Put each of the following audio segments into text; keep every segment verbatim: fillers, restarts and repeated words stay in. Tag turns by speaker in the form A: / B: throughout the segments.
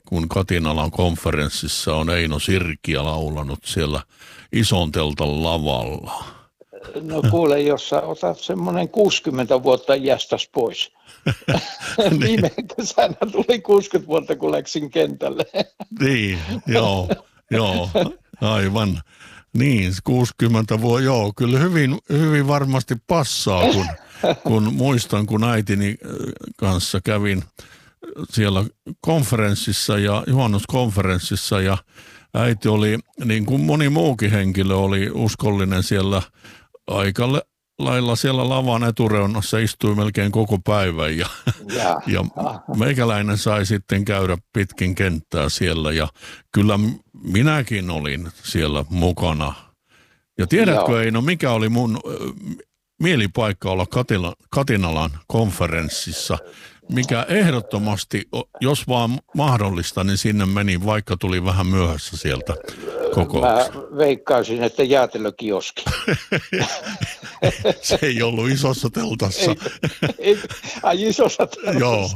A: kun Katinalan konferenssissa on Eino Sirkiä laulanut siellä Ison teltan lavalla.
B: No kuule, jos sä otat semmoinen kuusikymmentä vuotta iästäs pois.
A: Niin.
B: Viime kesänä tuli kuusikymmentä vuotta, kun läksin kentälle.
A: Niin, joo, joo, aivan. Niin, kuusikymmentä vuotta, joo, kyllä hyvin, hyvin varmasti passaa, kun, kun muistan, kun äitini kanssa kävin siellä konferenssissa ja juhannuskonferenssissa ja äiti oli, niin kuin moni muukin henkilö, oli uskollinen siellä aika lailla siellä lavan etureunassa, istui melkein koko päivän ja,
B: Ja,
A: ja meikäläinen sai sitten käydä pitkin kenttää siellä ja kyllä minäkin olin siellä mukana. Ja tiedätkö
B: Joo.
A: Eino, mikä oli mun ö, mielipaikka olla Katila, Katinalan konferenssissa, mikä ehdottomasti, jos vaan mahdollista, niin sinne meni, vaikka tuli vähän myöhässä sieltä kokouksesta.
B: Mä veikkaisin, että jäätelökioski.
A: Se ei ollut isossa teltassa.
B: Ei, ei, ai isossa teltassa.
A: Joo.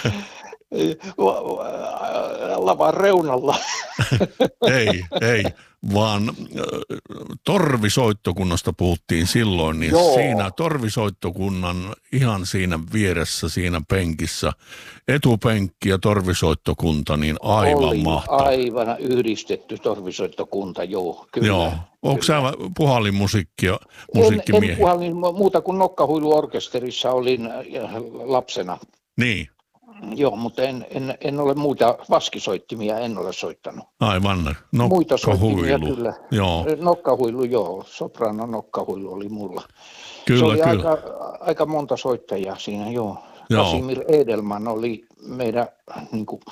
B: Lavan reunalla.
A: Ei, ei, vaan äh, torvisoittokunnasta puhuttiin silloin, niin
B: Joo.
A: siinä torvisoittokunnan ihan siinä vieressä, siinä penkissä, etupenkki ja torvisoittokunta, niin aivan
B: Oli
A: mahtava.
B: aivan yhdistetty torvisoittokunta, joo, kyllä.
A: Joo, onko sä puhallinmusiikkia,
B: En,
A: musiikkimiehiä?
B: en puhalin muuta kuin Nokkahuiluorkesterissa olin lapsena.
A: Niin,
B: Joo, mutta en, en, en ole muita vaskisoittimia, en ole soittanut.
A: aivan,
B: Muita soittimia
A: nokkahuilu.
B: kyllä.
A: Joo,
B: Nokkahuilu, joo. Soprano nokkahuilu oli mulla. Se
A: kyllä,
B: oli
A: kyllä.
B: aika, aika monta soittajaa siinä, joo.
A: Joo.
B: Casimir Edelman oli meidän, niin kuin,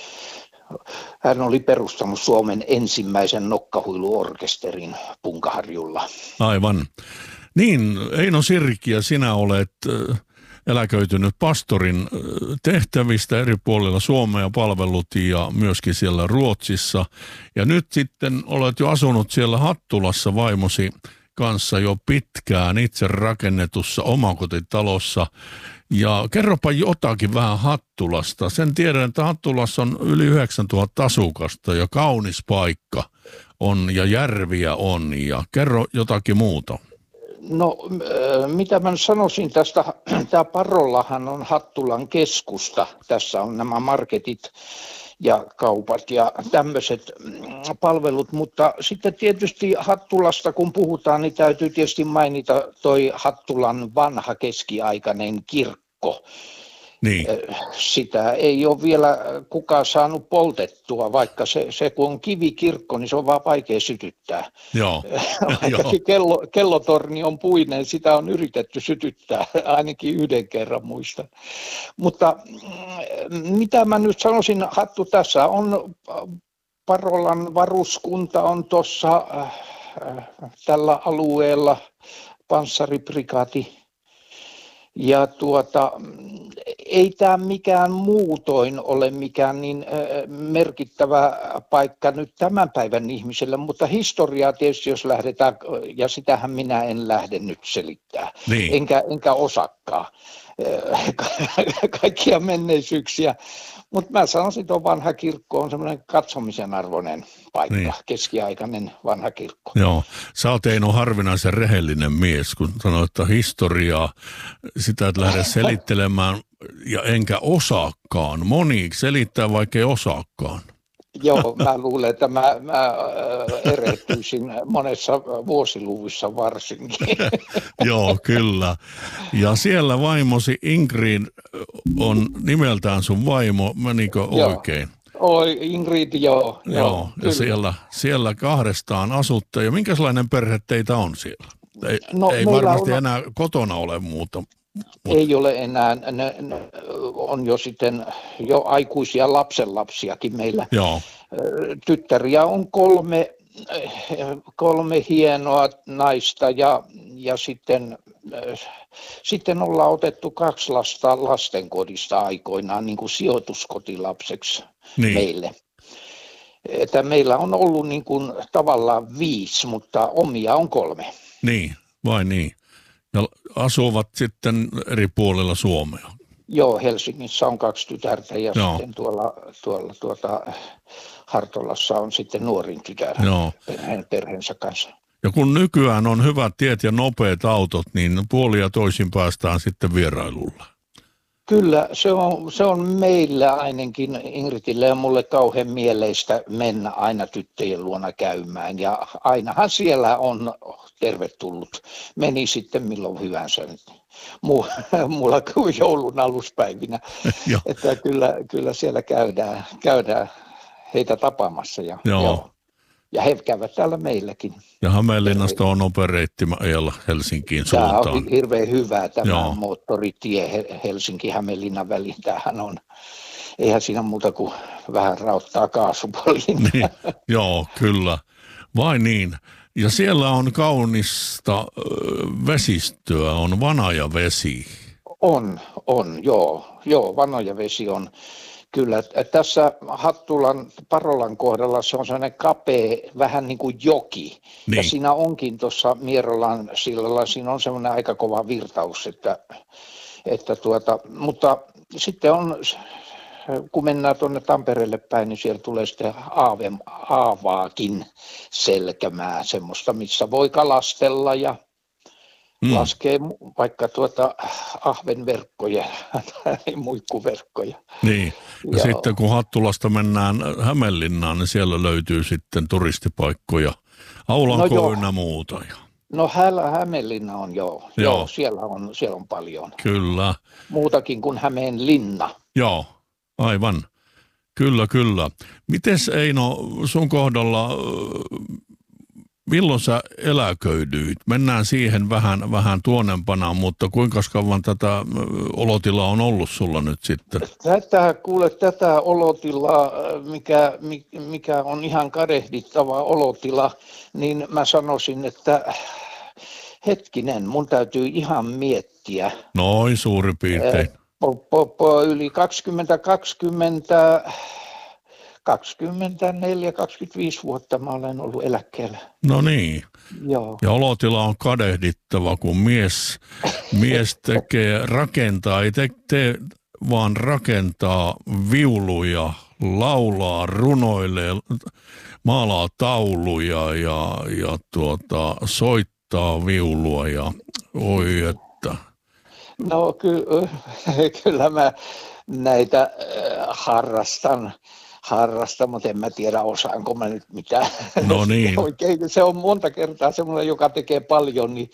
B: hän oli perustanut Suomen ensimmäisen nokkahuiluorkesterin Punkaharjulla.
A: Aivan. Niin, Eino Sirkiä, sinä olet äh, eläköitynyt pastorin äh, tehtävistä eri puolilla Suomea palvellut ja myöskin siellä Ruotsissa. Ja nyt sitten olet jo asunut siellä Hattulassa vaimosi kanssa jo pitkään itse rakennetussa omakotitalossa. Ja kerropa jotakin vähän Hattulasta. Sen tiedän, että Hattulassa on yli yhdeksäntuhatta asukasta ja kaunis paikka on ja järviä on. Ja kerro jotakin muuta.
B: No, äh, mitä mä nyt sanoisin tästä, tämä Parollahan on Hattulan keskusta. Tässä on nämä marketit ja kaupat ja tämmöiset palvelut, mutta sitten tietysti Hattulasta kun puhutaan, niin täytyy tietysti mainita toi Hattulan vanha keskiaikainen kirkko.
A: Niin,
B: Sitä ei ole vielä kukaan saanut poltettua, vaikka se, se kun on kivikirkko, niin se on vaan vaikea sytyttää.
A: joo.
B: Vaikka kello, kellotorni on puinen, sitä on yritetty sytyttää, ainakin yhden kerran muistan. Mutta mitä mä nyt sanoisin, Hattu, tässä on Parolan varuskunta on tuossa äh, tällä alueella, panssariprikaati. Ja tuota, ei tämä mikään muutoin ole mikään niin merkittävä paikka nyt tämän päivän ihmiselle, mutta historiaa tietysti jos lähdetään, ja sitähän minä en lähde nyt selittää,
A: Niin.
B: enkä, enkä osakkaan kaikkia menneisyyksiä. Mutta mä sanoisin, että vanha kirkko on semmoinen katsomisen arvoinen paikka,
A: Niin.
B: keskiaikainen vanha kirkko.
A: Joo, sä oot Eino harvinaisen rehellinen mies, kun sanoit, että historiaa, sitä et lähde selittelemään ja enkä osaakaan. Moni selittää, vaikka ei osaakaan.
B: Joo, mä luulen, että mä, mä erehtyisin monessa vuosiluvussa varsinkin.
A: Joo, kyllä. Ja siellä vaimosi Ingrid on nimeltään sun vaimo, menikö
B: Joo.
A: oikein?
B: Oi, Ingrid, joo.
A: Joo, joo ja siellä, siellä kahdestaan asutte. Ja minkälainen perhe teitä on siellä? Ei,
B: No,
A: ei
B: meillä
A: varmasti
B: on-
A: enää kotona ole muuta.
B: Ei ole enää, ne, ne on jo sitten jo aikuisia lapsenlapsiakin meillä.
A: Joo,
B: Tyttäriä on kolme, kolme hienoa naista ja, ja sitten, sitten ollaan otettu kaksi lasta lastenkodista aikoinaan niin kuin sijoituskotilapseksi
A: niin.
B: meille. Että meillä on ollut niin kuin tavallaan viisi, mutta omia on kolme.
A: Niin, vai niin. Ja asuvat sitten eri puolilla Suomea.
B: Joo, Helsingissä on kaksi tytärtä ja
A: Joo.
B: sitten tuolla, tuolla tuota, Hartolassa on sitten nuorin tytär perheen, perheensä kanssa.
A: Ja kun nykyään on hyvät tiet ja nopeat autot, niin puoli ja toisin päästään sitten vierailulla.
B: Kyllä, se on, se on meillä ainakin Ingridille ja mulle kauhean mieleistä mennä aina tyttöjen luona käymään. Ja ainahan siellä on tervetullut. Meni sitten milloin hyvänsä. Mulla kuin joulun aluspäivinä. Että kyllä, kyllä siellä käydään, käydään heitä tapaamassa. Ja,
A: joo. Joo.
B: Ja he käyvät täällä meilläkin.
A: Ja Hämeenlinnasta on nopea reitti ajalla Helsinkiin suuntaan.
B: Tämä on hirveän hyvä tämä Joo. moottoritie Helsinki-Hämeenlinnan väliin. Tämähän on, eihän siinä muuta kuin vähän rauttaa kaasupoliin.
A: Niin, joo, kyllä. Vai niin. Ja siellä on kaunista vesistöä, on Vanajavesi.
B: On, on, joo. Joo, Vanajavesi on. Kyllä, tässä Hattulan, Parolan kohdalla se on sellainen kapea, vähän niin kuin joki. Niin. Ja siinä onkin tuossa Mierolan sillalla, siinä on semmoinen aika kova virtaus, että, että tuota, mutta sitten on, kun mennään tuonne Tampereelle päin, niin siellä tulee sitten aave, aavaakin selkämää, semmoista, missä voi kalastella ja Mm. laskee vaikka tuota ahvenverkkoja tai muikkuverkkoja.
A: Niin, ja Joo. sitten kun Hattulasta mennään Hämeenlinnaan, niin siellä löytyy sitten turistipaikkoja, Aulanko ynnä muuta.
B: No Hä- Hämeenlinna on joo, joo. joo siellä, on, siellä on paljon.
A: Kyllä.
B: Muutakin kuin Hämeenlinna.
A: Joo, aivan. Kyllä, kyllä. Mites Eino sun kohdalla... Milloin sä eläköidyit? Mennään siihen vähän, vähän tuonempana, mutta kuinka kauan tätä olotilaa on ollut sulla nyt sitten?
B: Tätä, kuule, tätä olotilaa, mikä, mikä on ihan kadehdittava olotila, niin mä sanoisin, että hetkinen, mun täytyy ihan miettiä.
A: Noin suurin piirtein.
B: Po, po, po, yli kaksikymmentä kaksikymmentä... kaksikymmentäneljä kaksikymmentäviisi vuotta mä olen ollut eläkkeellä.
A: No niin.
B: Joo.
A: Ja olotila on kadehdittava, kun mies, mies tekee, rakentaa, ei te, te vaan rakentaa viuluja, laulaa, runoilee, maalaa tauluja ja, ja tuota, soittaa viulua ja oi että.
B: No ky- kyllä mä näitä äh, harrastan. harrasta, mutta en mä tiedä osaanko mä nyt mitään.
A: No niin.
B: Oikein, se on monta kertaa semmoinen, joka tekee paljon, niin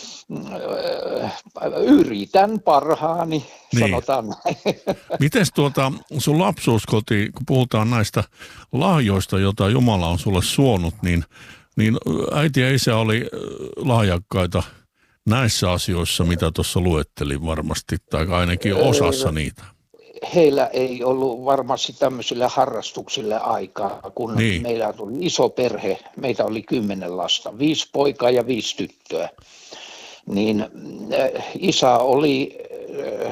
B: yritän parhaani, niin. Sanotaan näin.
A: Mites tuota sun lapsuuskoti, kun puhutaan näistä lahjoista, joita Jumala on sulle suonut, niin, niin äiti ja isä oli lahjakkaita näissä asioissa, mitä tuossa luettelin varmasti, tai ainakin osassa niitä.
B: Heillä ei ollut varmasti tämmöisille harrastuksille aikaa, kun niin. Meillä tuli iso perhe, meitä oli kymmenen lasta, viisi poikaa ja viisi tyttöä. Niin äh, isä oli äh,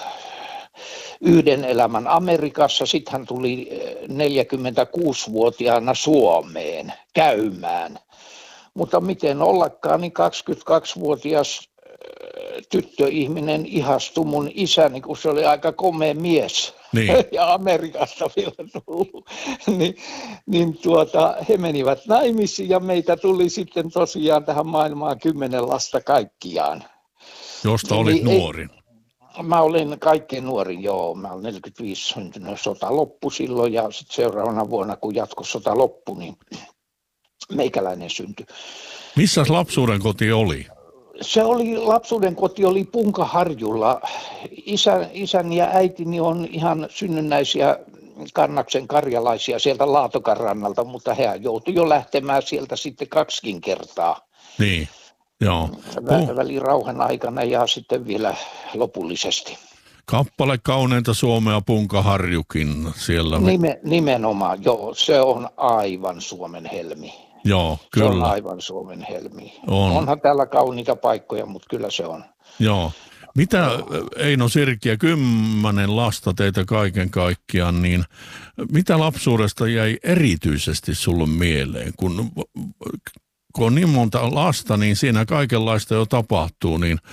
B: yhden elämän Amerikassa, sitten hän tuli neljäkymmentäkuusivuotiaana Suomeen käymään. Mutta miten ollakaan, niin kaksikymmentäkaksivuotias tyttöihminen ihastui mun isäni, kun se oli aika komea mies
A: niin.
B: Ja Amerikasta vielä tullut. Niin, niin tuota, he menivät naimisiin ja meitä tuli sitten tosiaan tähän maailmaan kymmenen lasta kaikkiaan.
A: Josta olit niin, nuorin.
B: Ei, mä olin kaikkein nuorin, joo. Mä olin neljäkymmentäviisi syntynyt, sota loppui silloin ja sitten seuraavana vuonna, kun jatkosota loppui, niin meikäläinen syntyi.
A: Missäs lapsuuden koti oli?
B: Se oli, lapsuuden koti oli Punkaharjulla. Isä, isäni ja äitini on ihan synnynnäisiä Kannaksen karjalaisia sieltä Laatokan rannalta, mutta he joutui jo lähtemään sieltä sitten kaksikin kertaa.
A: Niin, joo.
B: Vä, väliin rauhan aikana ja sitten vielä lopullisesti.
A: Kappale kauneinta Suomea Punkaharjukin siellä.
B: Nime, nimenomaan, joo. Se on aivan Suomen helmi.
A: Joo, kyllä.
B: Se on aivan Suomen helmi.
A: On.
B: Onhan täällä kauniita paikkoja, mutta kyllä se on.
A: Joo. Mitä, Eino Sirkkiä, kymmenen lasta teitä kaiken kaikkiaan, niin mitä lapsuudesta jäi erityisesti sulle mieleen? Kun, kun on niin monta lasta, niin siinä kaikenlaista jo tapahtuu, niin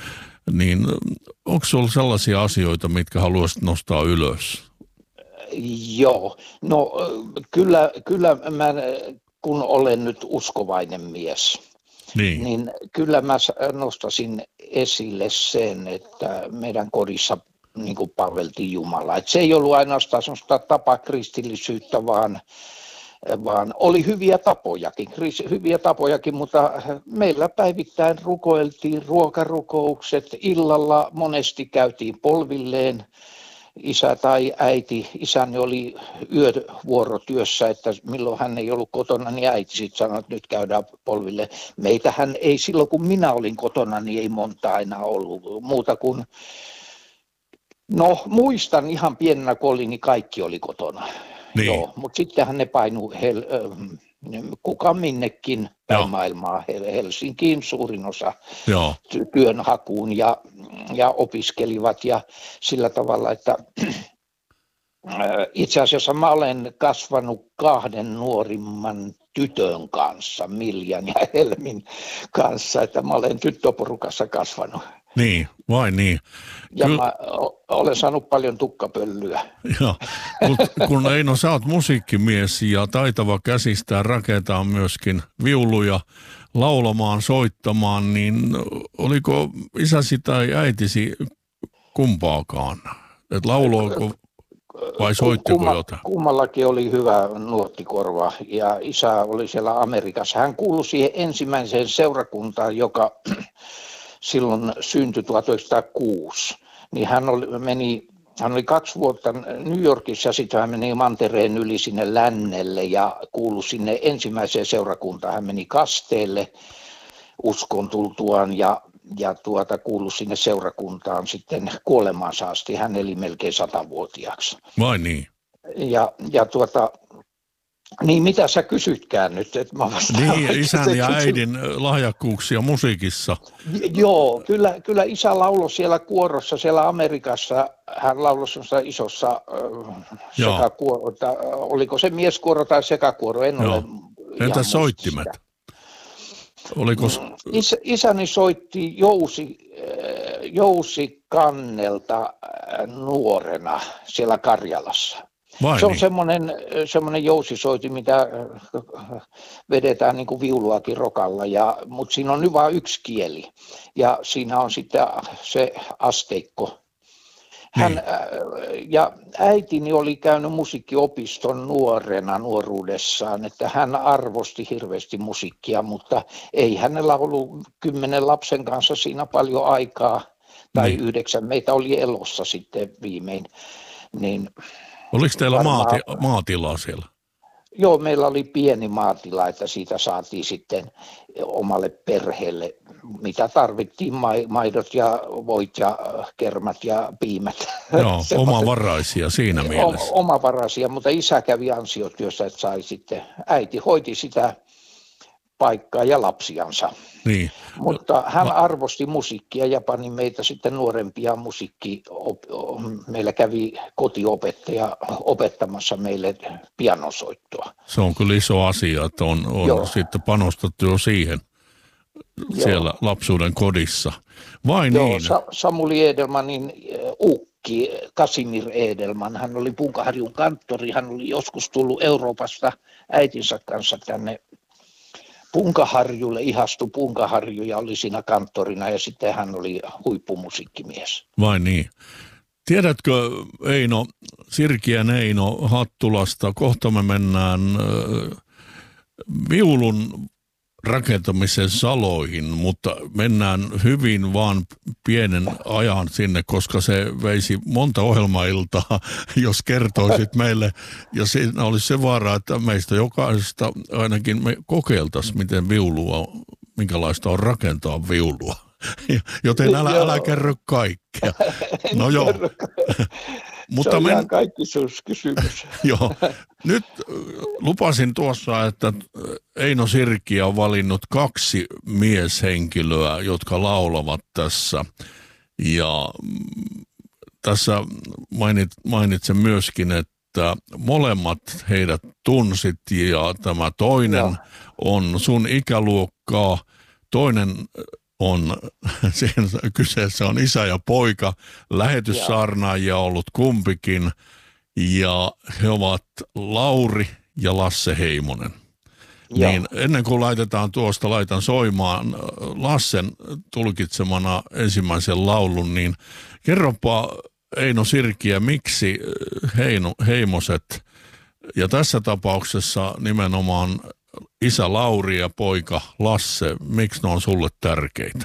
A: niin onko sinulla sellaisia asioita, mitkä haluaisit nostaa ylös?
B: Joo, no kyllä, kyllä mä, kun olen nyt uskovainen mies,
A: Niin,
B: niin kyllä mä nostasin esille sen, että meidän kodissa niin kuin palveltiin Jumalaa. Että se ei ollut ainoastaan sellaista tapakristillisyyttä, vaan, vaan oli hyviä tapojakin, hyviä tapojakin, mutta meillä päivittäin rukoiltiin ruokarukoukset, illalla monesti käytiin polvilleen. Isä tai äiti, isäni oli yövuorotyössä, että milloin hän ei ollut kotona, niin äiti sitten sanoi, että nyt käydään polville. Meitähän ei silloin, kun minä olin kotona, niin ei monta aina ollut muuta kuin, no muistan ihan pienenä kun olin, niin kaikki oli kotona.
A: niin.
B: Joo, mutta sittenhän ne painu hel, kuka minnekin päin
A: Joo.
B: maailmaa, Helsinkiin suurin osa
A: Joo.
B: työnhakuun ja, ja opiskelivat ja sillä tavalla, että itse asiassa mä olen kasvanut kahden nuorimman tytön kanssa, Miljan ja Helmin kanssa, että mä olen tyttöporukassa kasvanut.
A: Niin, vai niin.
B: Ja
A: Ky-
B: mä olen saanut paljon tukkapöllyä.
A: Joo, kun, kun Eino, sä oot musiikkimies ja taitava käsistään rakentaa myöskin viuluja laulamaan, soittamaan, niin oliko isäsi tai äitisi kumpaakaan? Et lauloiko vai soittiko
B: Kumma,
A: jotain?
B: Kummallakin oli hyvä nuottikorva ja isä oli siellä Amerikassa. Hän kuului siihen ensimmäiseen seurakuntaan, joka silloin syntyi tuhatyhdeksänsataakuusi. Niin hän oli, meni, hän oli kaksi vuotta New Yorkissa ja sitten hän meni mantereen yli sinne lännelle ja kuului sinne ensimmäiseen seurakuntaan. Hän meni kasteelle uskon tultuaan ja, ja tuota, kuului sinne seurakuntaan sitten kuolemaansa asti. Hän eli melkein satavuotiaaksi.
A: Vai niin?
B: Ja, ja tuota, niin mitä sä kysytkään nyt? Että mä
A: niin, isän ja äidin lahjakkuuksia musiikissa.
B: Joo, kyllä, kyllä isä lauloi siellä kuorossa, siellä Amerikassa. Hän lauloi semmoisessa isossa äh, sekakuoro, oliko se mieskuoro tai sekakuoro, en
A: Joo.
B: ole.
A: Entä soittimet? Oliko...
B: Is, isäni soitti jousi, jousikannelta nuorena siellä Karjalassa.
A: Vai
B: se on
A: niin?
B: semmoinen, semmoinen jousisoiti, mitä vedetään niin kuin viuluakin rokalla, ja, mutta siinä on nyt vain yksi kieli ja siinä on sitten se asteikko. Hän, niin. Ja äitini oli käynyt musiikkiopiston nuorena nuoruudessaan, että hän arvosti hirveästi musiikkia, mutta ei hänellä ollut kymmenen lapsen kanssa siinä paljon aikaa, tai niin. yhdeksän, meitä oli elossa sitten viimein. Niin
A: oliko teillä varmaan... maati, maatilaa siellä?
B: Joo, meillä oli pieni maatila, että siitä saatiin sitten omalle perheelle, mitä tarvittiin, maidot ja voit ja kermat ja piimät.
A: Joo, omavaraisia siinä mielessä.
B: Omavaraisia, mutta isä kävi ansiotyössä, että sai sitten, äiti hoiti sitä paikkaa ja lapsiansa.
A: Niin.
B: Mutta hän arvosti musiikkia ja pani meitä sitten nuorempia musiikki. Meillä kävi kotiopettaja opettamassa meille pianosoittoa.
A: Se on kyllä iso asia, että on, on sitten panostettu jo siihen Joo. siellä lapsuuden kodissa. Vai
B: Joo,
A: niin?
B: Sa- Samuli Edelmanin ukki, Kasimir Edelman, hän oli Punkaharjun kanttori. Hän oli joskus tullut Euroopasta äitinsä kanssa tänne Punkaharjulle, ihastui Punkaharju ja oli siinä kanttorina ja sitten hän oli huippumusiikkimies.
A: Vai niin? Tiedätkö, Eino, Sirkien Eino Hattulasta, kohta me mennään äh, viulun rakentamisen saloihin, mutta mennään hyvin vaan pienen ajan sinne, koska se veisi monta ohjelmailtaa, jos kertoisit meille. Ja siinä olisi se vaara, että meistä jokaisesta ainakin me kokeiltaisiin, miten viulua, minkälaista on rakentaa viulua. Joten älä, älä kerro kaikkea. No joo.
B: Mutta se on men... ihan kaikkisuuskysymys.
A: Joo. Nyt lupasin tuossa, että Eino Sirkiö on valinnut kaksi mieshenkilöä, jotka laulavat tässä. Ja tässä mainit, mainitsen myöskin, että molemmat heidät tunsit ja tämä toinen Joo. on sun ikäluokkaa. Toinen on, siinä kyseessä on isä ja poika, lähetyssaarnaajia ollut kumpikin, ja he ovat Lauri ja Lasse Heimonen.
B: Joo.
A: Niin ennen kuin laitetaan tuosta, laitan soimaan Lassen tulkitsemana ensimmäisen laulun, niin kerropa Eino Sirkiä, miksi Heino, Heimoset, ja tässä tapauksessa nimenomaan isä Lauri ja poika Lasse, miksi ne on sulle tärkeitä?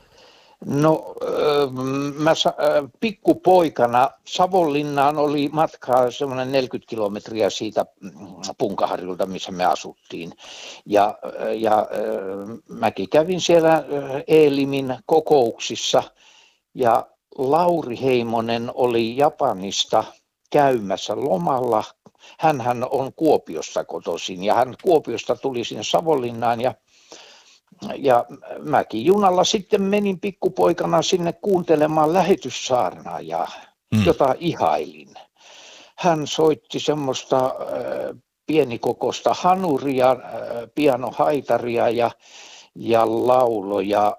B: No mä pikkupoikana Savonlinnaan oli matkaa semmoinen neljäkymmentä kilometriä siitä Punkaharjulta, missä me asuttiin. Ja, ja mäkin kävin siellä Eelimin kokouksissa ja Lauri Heimonen oli Japanista käymässä lomalla. Hänhän on Kuopiosta kotoisin ja hän Kuopiosta tuli sinne Savonlinnaan ja Ja mäkin junalla sitten menin pikkupoikana sinne kuuntelemaan lähetyssaarnaajaa, mm. jota ihailin. Hän soitti semmoista äh, pienikokoista hanuria, äh, pianohaitaria ja, ja lauloja.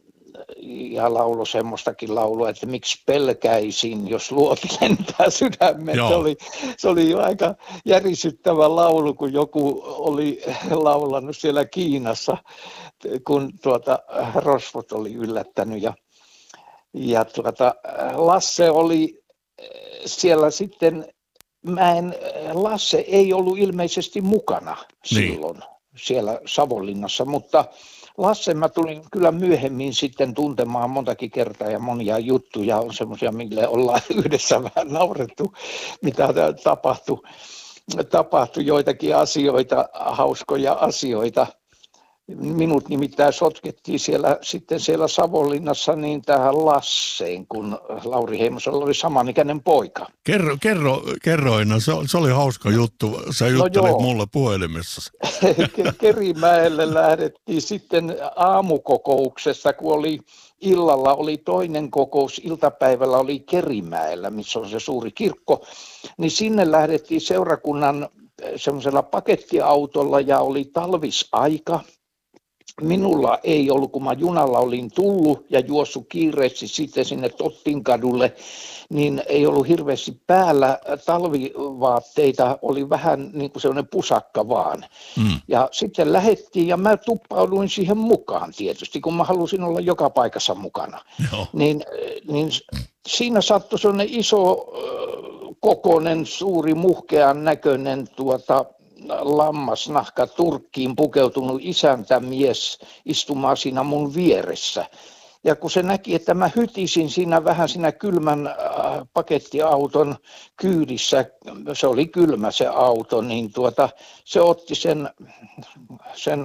B: Ja laulo semmoistakin laulua, että miksi pelkäisin, jos luoti lentää sydämen. Se oli, se oli jo aika järisyttävä laulu, kun joku oli laulanut siellä Kiinassa, kun tuota, rosvot oli yllättänyt. Ja, ja tuota, Lasse oli siellä sitten, mä en, Lasse ei ollut ilmeisesti mukana silloin niin. siellä Savonlinnassa, mutta Lasse mä tulin kyllä myöhemmin sitten tuntemaan montakin kertaa ja monia juttuja on semmoisia, mille ollaan yhdessä vähän naurettu, mitä tapahtui, tapahtui joitakin asioita, hauskoja asioita. Minut nimittäin sotkettiin siellä, sitten siellä Savonlinnassa niin tähän Lasseen, kun Lauri Heimosella oli samanikäinen poika.
A: Kerro, kerro, kerro Eino, se, se oli hauska juttu. Sä juttelit no mulle puhelimessa.
B: Kerimäelle lähdettiin sitten aamukokouksessa, kun oli illalla oli toinen kokous, iltapäivällä oli Kerimäellä, missä on se suuri kirkko, niin sinne lähdettiin seurakunnan semmoisella pakettiautolla ja oli talvisaika. Minulla ei ollut, kun mä junalla olin tullut ja juossut kiireesti sitten sinne Tottinkadulle, niin ei ollut hirveästi päällä talvivaatteita, oli vähän niin kuin sellainen pusakka vaan. Mm. Ja sitten lähdettiin ja mä tuppauduin siihen mukaan tietysti, kun mä halusin olla joka paikassa mukana. Niin, niin siinä sattui sellainen iso kokoinen, suuri, muhkean näköinen tuota, lammasnahka turkkiin pukeutunut isäntämies istumaan siinä mun vieressä. Ja kun se näki, että mä hytisin siinä vähän siinä kylmän äh, pakettiauton kyydissä, se oli kylmä se auto, niin tuota, se otti sen, sen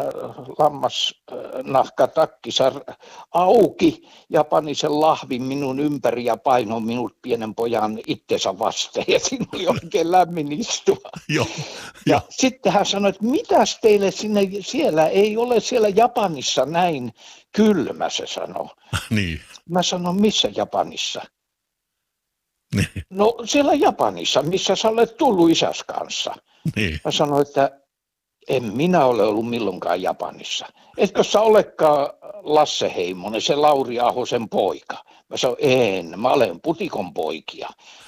B: lammasnahkatakkinsa auki ja pani sen lahvin minun ympäri ja painoi minut pienen pojan itsensä vasten. Ja siinä oli oikein lämmin istua.
A: Jo,
B: ja
A: jo.
B: sitten hän sanoi, että mitäs teille sinne, siellä ei ole siellä Japanissa näin kylmä, se sanoi.
A: Niin.
B: Mä sanon, missä Japanissa?
A: Niin.
B: No siellä Japanissa, missä sä olet tullut isäs kanssa.
A: Niin.
B: Mä sanoin, että en minä ole ollut milloinkaan Japanissa. Etkö sä olekaan Lasse Heimonen, se Lauri Ahosen poika? Mä sanoin, en, mä olen Putikon poikia.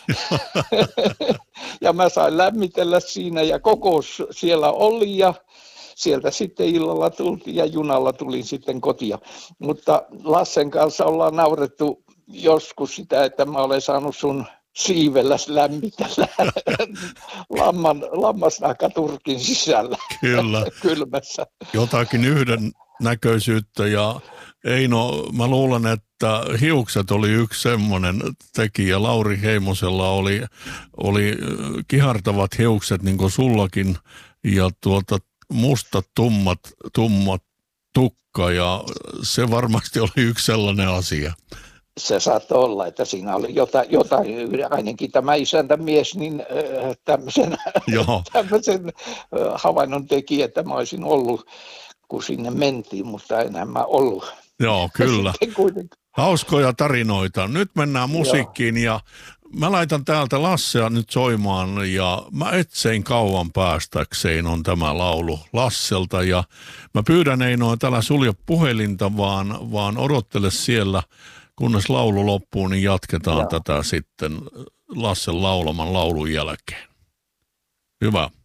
B: Ja mä sain lämmitellä siinä ja kokous siellä oli ja sieltä sitten illalla tultiin ja junalla tulin sitten kotia. Mutta Lassen kanssa ollaan naurettu joskus sitä, että mä olen saanut sun siivellä lämmitellä lamman, lammasnahkaturkin sisällä.
A: Kyllä.
B: Kylmässä.
A: Jotakin yhden näköisyyttä ja Eino, mä luulen, että hiukset oli yksi semmoinen tekijä. Lauri Heimosella oli, oli kihartavat hiukset niin kuin sullakin ja tuota mustat, tummat, tummat tukka ja se varmasti oli yksi sellainen asia.
B: Se saattoi olla, että siinä oli jotain, jotain ainakin tämä isäntämies, niin tämmöisen, tämmöisen havainnon teki, että mä olisin ollut, kun sinne mentiin, mutta enää mä ollut.
A: Joo, kyllä. Hauskoja tarinoita. Nyt mennään musiikkiin ja mä laitan täältä Lassea nyt soimaan ja mä etsein kauan päästäkseen on tämä laulu Lasselta ja mä pyydän Eino, että älä sulje puhelinta, vaan, vaan odottele siellä, kunnes laulu loppuu, niin jatketaan Joo. tätä sitten Lassen laulaman laulun jälkeen. Hyvä.